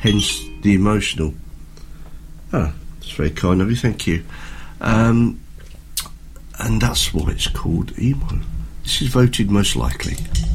hence the emotional. Ah, that's very kind of you, thank you. And that's why it's called emo. This is voted most likely.